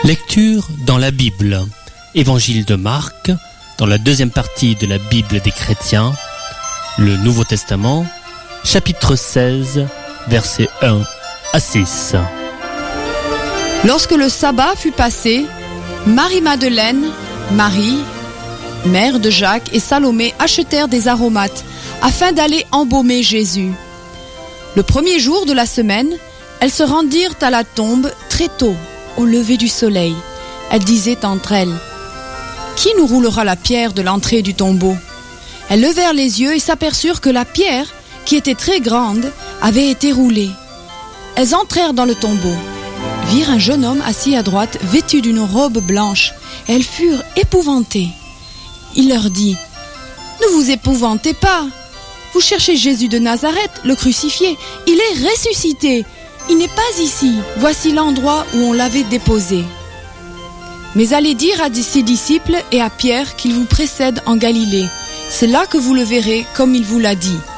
Lecture dans la Bible. Évangile de Marc, dans la deuxième partie de la Bible des chrétiens, le Nouveau Testament, chapitre 16, versets 1 à 6. Lorsque le sabbat fut passé, Marie-Madeleine, Marie, mère de Jacques, et Salomé achetèrent des aromates afin d'aller embaumer Jésus. Le premier jour de la semaine, elles se rendirent à la tombe très tôt, au lever du soleil. Elles disaient entre elles: « Qui nous roulera la pierre de l'entrée du tombeau ?» Elles levèrent les yeux et s'aperçurent que la pierre, qui était très grande, avait été roulée. Elles entrèrent dans le tombeau, virent un jeune homme assis à droite, vêtu d'une robe blanche, et elles furent épouvantées. Il leur dit: « Ne vous épouvantez pas. Vous cherchez Jésus de Nazareth, le crucifié. Il est ressuscité. Il n'est pas ici. Voici l'endroit où on l'avait déposé. » Mais allez dire à ses disciples et à Pierre qu'il vous précède en Galilée. C'est là que vous le verrez comme il vous l'a dit.